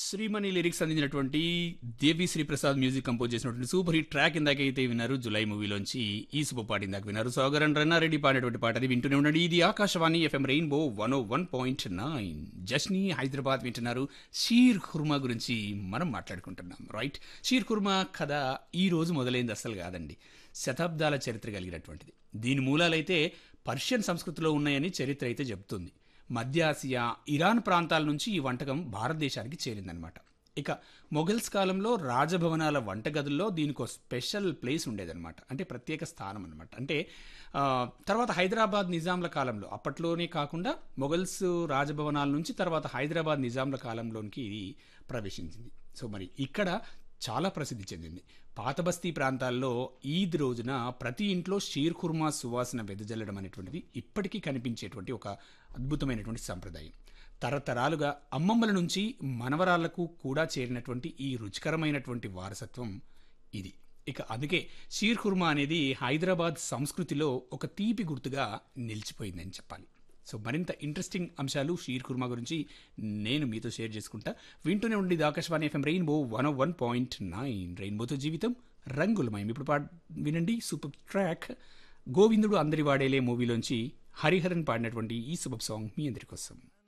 Shreemani lyrics అందించినటువంటి Devi Sri Prasad music compose చేసినటువంటి super hit track ఇందాకైతే విన్నారు జులై మూవీలోంచి ఈ సూపర్ పాట ఇందాక విన్నారు సోగరన్ రన్నారెడ్డి పాడినటువంటి పాట అది వింటూనే ఉండండి. ఇది ఆకాశవాణి ఎఫ్ఎం రెయిన్బో 101.9 జస్ని హైదరాబాద్ వింటున్నారు. షీర్ ఖుర్మా గురించి మనం మాట్లాడుకుంటున్నాం. రైట్, షీర్ ఖుర్మా కథ ఈ రోజు మొదలైంది అస్సలు కాదండి, శతాబ్దాల చరిత్ర కలిగినటువంటిది. దీని మూలాలైతే పర్షియన్ సంస్కృతిలో ఉన్నాయని చరిత్ర అయితే చెబుతుంది. మధ్య ఆసియా, ఇరాన్ ప్రాంతాల నుంచి ఈ వంటకం భారతదేశానికి చేరిందనమాట. ఇక మొఘల్స్ కాలంలో రాజభవనాల వంటగదుల్లో దీనికి ఒక స్పెషల్ ప్లేస్ ఉండేదన్నమాట, అంటే ప్రత్యేక స్థానం అనమాట. అంటే తర్వాత హైదరాబాద్ నిజాంల కాలంలో, అప్పట్లోనే కాకుండా మొఘల్స్ రాజభవనాల నుంచి తర్వాత హైదరాబాద్ నిజాంల కాలంలోనికి ఇది ప్రవేశించింది. సో మరి ఇక్కడ చాలా ప్రసిద్ధి చెందింది. పాత బస్తీ ప్రాంతాల్లో ఈద్ రోజున ప్రతి ఇంట్లో షీర్ ఖుర్మా సువాసన వెదజల్లడం అనేటువంటిది ఇప్పటికీ కనిపించేటువంటి ఒక అద్భుతమైనటువంటి సంప్రదాయం. తరతరాలుగా అమ్మమ్మల నుంచి మనవరాళ్లకు కూడా చేరినటువంటి ఈ రుచికరమైనటువంటి వారసత్వం ఇది. ఇక అందుకే షీర్ ఖుర్మా అనేది హైదరాబాద్ సంస్కృతిలో ఒక తీపి గుర్తుగా నిలిచిపోయిందని చెప్పాలి. సో మరింత ఇంట్రెస్టింగ్ అంశాలు షీర్ ఖుర్మా గురించి నేను మీతో షేర్ చేసుకుంటా. వింటూనే ఉండి ఆకాశవాణి ఎఫ్ఎం రెయిన్బో 101.9 రెయిన్బోతో జీవితం రంగులమయం. ఇప్పుడు వినండి సూపర్ ట్రాక్ గోవిందుడు అందరి వాడేలే మూవీలోంచి హరిహరన్ పాడినటువంటి ఈ సూపర్ సాంగ్ మీ అందరి కోసం.